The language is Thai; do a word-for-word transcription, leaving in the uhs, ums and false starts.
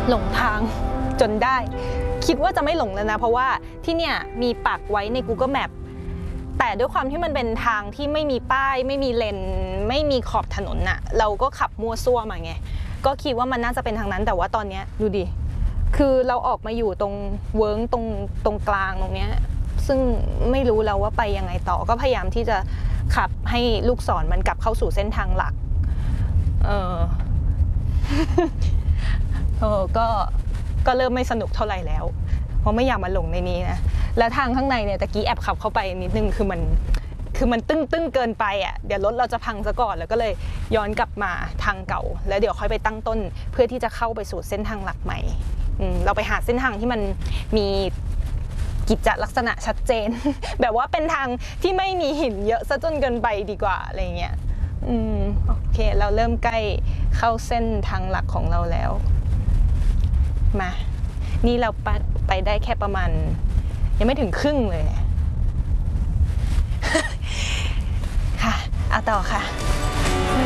หลงทางจนได้คิดว่าจะไม่หลงแล้วนะเพราะว่าที่เนี่ยมีปักไว้ใน Google Map แต่ด้วยความที่มันเป็นทางที่ไม่มีป้ายไม่มีเลนไม่มีขอบถนนน่ะเราก็ขับมั่วซั่วมาไงก็คิดว่ามันน่าจะเป็นทางนั้นแต่ว่าตอนนี้ดูดิคือเราออกมาอยู่ตรงเวิ้งตรงตรงกลางตรงเนี้ยซึ่งไม่รู้แล้วว่าไปยังไงต่อก็พยายามที่จะขับให้ลูกศรมันกลับเข้าสู่เส้นทางหลักเออ เออก็ก็เริ่มไม่สนุกเท่าไหร่แล้วเพราะไม่อยากมาหลงในนี้นะแล้วทางข้างในเนี่ยตะกี้แอบขับเข้าไปนิดนึงคือมันคือมันตึ้งตึ้งเกินไปอ่ะเดี๋ยวรถเราจะพังซะก่อนแล้วก็เลยย้อนกลับมาทางเก่าแล้วเดี๋ยวค่อยไปตั้งต้นเพื่อที่จะเข้าไปสู่เส้นทางหลักใหม่เราไปหาเส้นทางที่มันมีกิจลักษณะชัดเจน แบบว่าเป็นทางที่ไม่มีหินเยอะซะจนเกินไปดีกว่าอะไรเงี้ยอืมโอเคเราเริ่มใกล้เข้าเส้นทางหลักของเราแล้วมานี่เราไปได้แค่ประมาณยังไม่ถึงครึ่งเลย ค่ะเอาต่อค่ะ